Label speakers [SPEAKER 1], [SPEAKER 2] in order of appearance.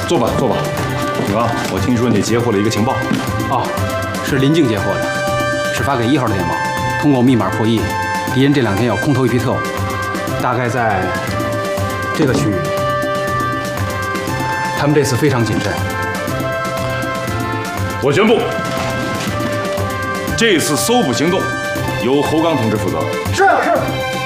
[SPEAKER 1] 坐吧，坐吧。景刚，我听说你截获了一个情报。
[SPEAKER 2] 哦，是林静截获的，是发给1号的电报。通过密码破译，敌人这2天要空投一批特务，大概在这个区域。他们这次非常谨慎。
[SPEAKER 1] 我宣布，这次搜捕行动由侯刚同志负责。
[SPEAKER 3] 是。